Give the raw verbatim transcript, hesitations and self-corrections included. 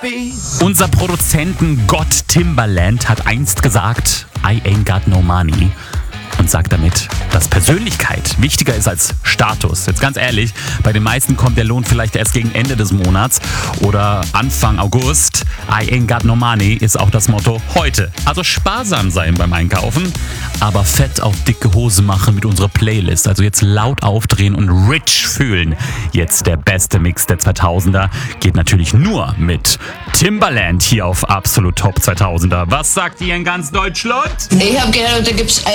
Unser Produzentengott Timbaland hat einst gesagt, I ain't got no money. Und sagt damit, dass Persönlichkeit wichtiger ist als Status. Jetzt ganz ehrlich, bei den meisten kommt der Lohn vielleicht erst gegen Ende des Monats oder Anfang August. I ain't got no money ist auch das Motto heute. Also sparsam sein beim Einkaufen, aber fett auf dicke Hose machen mit unserer Playlist. Also jetzt laut aufdrehen und rich fühlen. Jetzt der beste Mix der zweitausender geht natürlich nur mit Timbaland hier auf Absolut Top zweitausender. Was sagt ihr in ganz Deutschland? Ich habe gehört, da gibt's